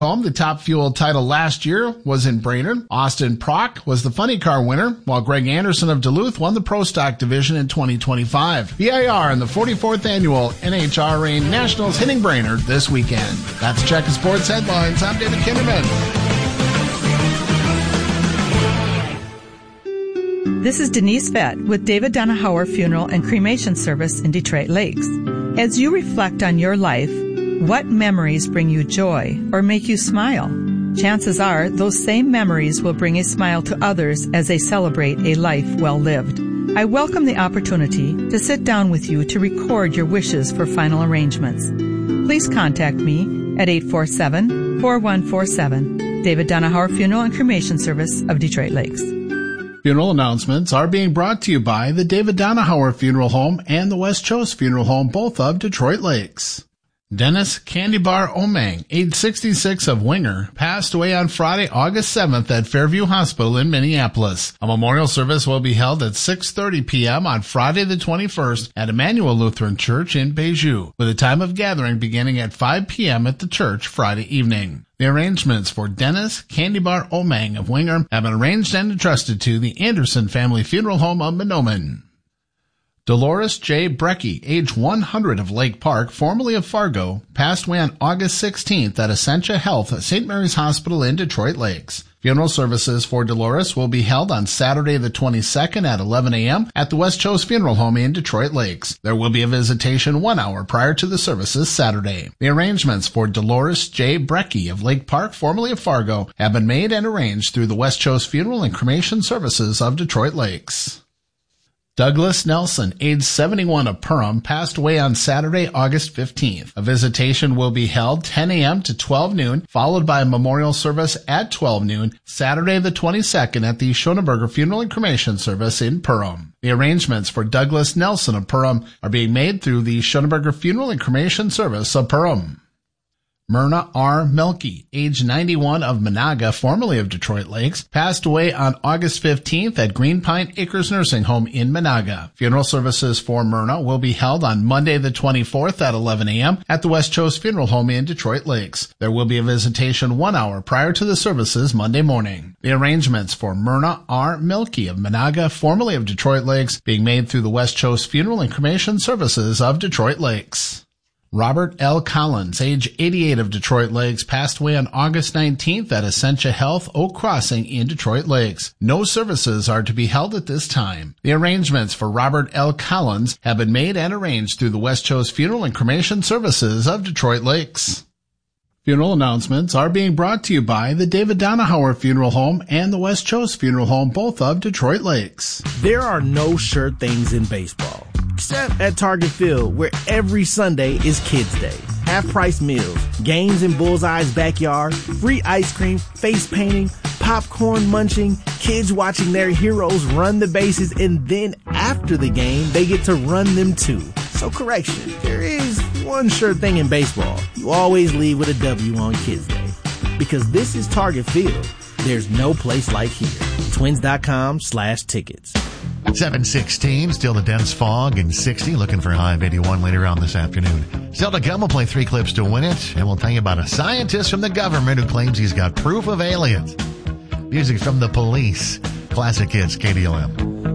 Home. The Top Fuel title last year was in Brainerd. Austin Prock was the funny car winner, while Greg Anderson of Duluth won the Pro Stock division in 2025. VIR and the 44th annual NHRA Nationals hitting Brainerd this weekend. That's Check of Sports Headlines. I'm David Kinderman. This is Denise Vett with David Donahauer Funeral and Cremation Service in Detroit Lakes. As you reflect on your life, what memories bring you joy or make you smile? Chances are those same memories will bring a smile to others as they celebrate a life well lived. I welcome the opportunity to sit down with you to record your wishes for final arrangements. Please contact me at 847-4147. David Donahauer Funeral and Cremation Service of Detroit Lakes. Funeral announcements are being brought to you by the David Donahauer Funeral Home and the West Chose Funeral Home, both of Detroit Lakes. Dennis Candy Bar Omang, age 66 of Winger, passed away on Friday, August 7th at Fairview Hospital in Minneapolis. A memorial service will be held at 6:30 p.m. on Friday the 21st at Emmanuel Lutheran Church in Beijing, with a time of gathering beginning at 5 p.m. at the church Friday evening. The arrangements for Dennis Candy Bar Omang of Winger have been arranged and entrusted to the Anderson Family Funeral Home of Mahnomen. Dolores J. Brecky, age 100 of Lake Park, formerly of Fargo, passed away on August 16th at Essentia Health at St. Mary's Hospital in Detroit Lakes. Funeral services for Dolores will be held on Saturday the 22nd at 11 a.m. at the West Chose Funeral Home in Detroit Lakes. There will be a visitation 1 hour prior to the services Saturday. The arrangements for Dolores J. Brecky of Lake Park, formerly of Fargo, have been made and arranged through the West Chose Funeral and Cremation Services of Detroit Lakes. Douglas Nelson, age 71 of Perham, passed away on Saturday, August 15th. A visitation will be held 10 a.m. to 12 noon, followed by a memorial service at 12 noon, Saturday the 22nd at the Schoenberger Funeral and Cremation Service in Perham. The arrangements for Douglas Nelson of Perham are being made through the Schoenberger Funeral and Cremation Service of Perham. Myrna R. Melke, age 91 of Monaga, formerly of Detroit Lakes, passed away on August 15th at Green Pine Acres Nursing Home in Monaga. Funeral services for Myrna will be held on Monday the 24th at 11 a.m. at the West Chose Funeral Home in Detroit Lakes. There will be a visitation 1 hour prior to the services Monday morning. The arrangements for Myrna R. Melke of Monaga, formerly of Detroit Lakes, being made through the West Chose Funeral and Cremation Services of Detroit Lakes. Robert L. Collins, age 88 of Detroit Lakes, passed away on August 19th at Essentia Health, Oak Crossing in Detroit Lakes. No services are to be held at this time. The arrangements for Robert L. Collins have been made and arranged through the West Chose Funeral and Cremation Services of Detroit Lakes. Funeral announcements are being brought to you by the David Donahauer Funeral Home and the West Chose Funeral Home, both of Detroit Lakes. There are no sure things in baseball, except at Target Field, where every Sunday is Kids Day. Half-price meals, games in Bullseye's backyard, free ice cream, face painting, popcorn munching, kids watching their heroes run the bases, and then after the game, they get to run them too. So correction, there is one sure thing in baseball. You always leave with a W on Kids Day. Because this is Target Field. There's no place like here. Twins.com/tickets. 7:16, still the dense fog, and 60, looking for a high of 81 later on this afternoon. Still to come, we'll play 3 clips to win it, and we'll tell you about a scientist from the government who claims he's got proof of aliens. Music from The Police. Classic hits, KDLM.